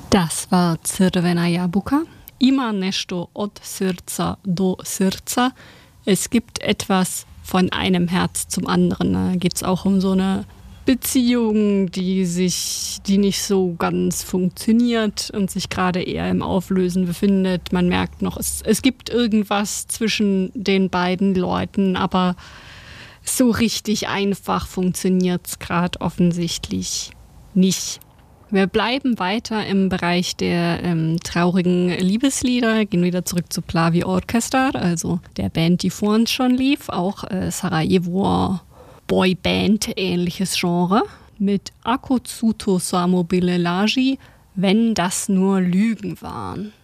Das war Crvena jabuka. Ima nešto od srca do srca. Es gibt etwas von einem Herz zum anderen. Da geht es auch um so eine Beziehung, die nicht so ganz funktioniert und sich gerade eher im Auflösen befindet. Man merkt noch, es gibt irgendwas zwischen den beiden Leuten, aber so richtig einfach funktioniert es gerade offensichtlich nicht. Wir bleiben weiter im Bereich der traurigen Liebeslieder, gehen wieder zurück zu Plavi Orchestra, also der Band, die vor uns schon lief, auch Sarajevo Boyband, ähnliches Genre, mit Ako Cuto samo bile laži, wenn das nur Lügen waren.